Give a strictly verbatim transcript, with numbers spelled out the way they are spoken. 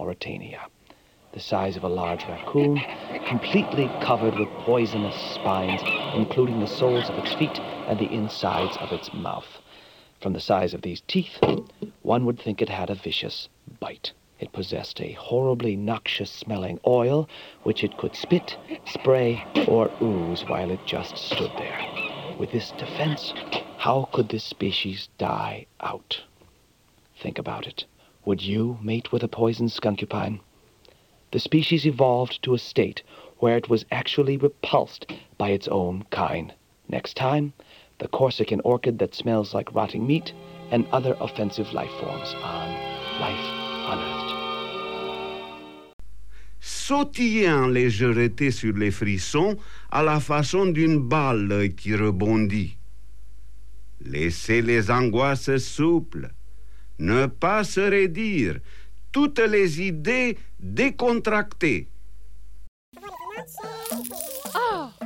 Mauritania, the size of a large raccoon, completely covered with poisonous spines, including the soles of its feet and the insides of its mouth. From the size of these teeth, one would think it had a vicious bite. It possessed a horribly noxious-smelling oil, which it could spit, spray, or ooze while it just stood there. With this defense, how could this species die out? Think about it. Would you mate with a poisoned skunkupine? The species evolved to a state where it was actually repulsed by its own kind. Next time, the Corsican orchid that smells like rotting meat and other offensive life forms on Life Unearthed. Sautillant les jeter sur les frissons à la façon d'une balle qui rebondit. Laissez les angoisses souples, ne pas se raidir, toutes les idées décontractées. Oh!